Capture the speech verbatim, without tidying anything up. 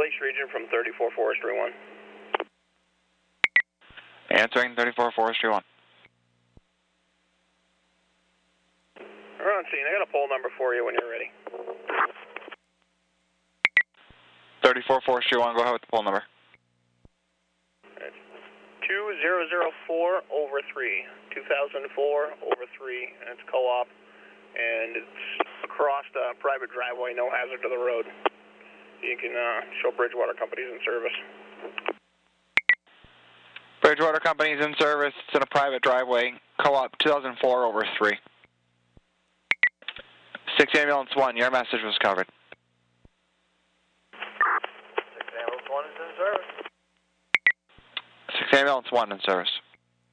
Lakes region from thirty-four Forestry one. Answering thirty-four Forestry one. We're on scene. I got a poll number for you when you're ready. thirty-four Forestry one, go ahead with the poll number. It's two zero zero four over three. two thousand four over three, and it's co-op, and it's across the private driveway, no hazard to the road. You can uh, show Bridgewater Company's in service. Bridgewater Company's in service. It's in a private driveway. Co-op two thousand four over three. six Ambulance one, your message was covered. six Ambulance one is in service. six Ambulance one in service.